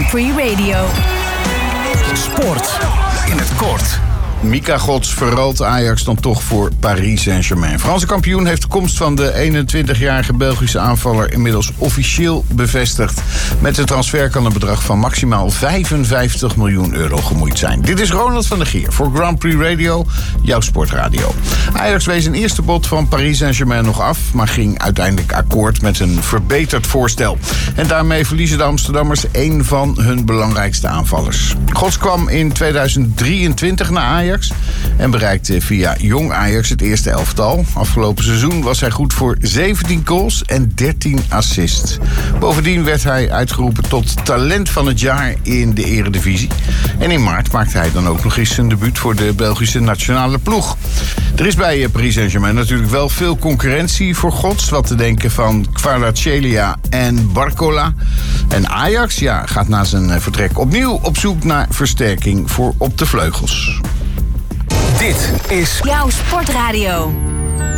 Prix Radio. Sport in het kort. Mika Gods verruilt Ajax dan toch voor Paris Saint-Germain. Franse kampioen heeft de komst van de 21-jarige Belgische aanvaller inmiddels officieel bevestigd. Met de transfer kan een bedrag van maximaal 55 miljoen euro gemoeid zijn. Dit is Ronald van der Gier voor Grand Prix Radio, jouw sportradio. Ajax wees een eerste bod van Paris Saint-Germain nog af, maar ging uiteindelijk akkoord met een verbeterd voorstel. En daarmee verliezen de Amsterdammers één van hun belangrijkste aanvallers. Gods kwam in 2023 naar Ajax en bereikte via Jong Ajax het eerste elftal. Afgelopen seizoen was hij goed voor 17 goals en 13 assists. Bovendien werd hij uitgeroepen tot talent van het jaar in de Eredivisie. En in maart maakte hij dan ook nog eens zijn debuut voor de Belgische nationale ploeg. Er is bij Paris Saint-Germain natuurlijk wel veel concurrentie voor Gods. Wat te denken van Kvaratskhelia en Barcola. En Ajax gaat na zijn vertrek opnieuw op zoek naar versterking voor op de vleugels. Dit is Jouw sportradio.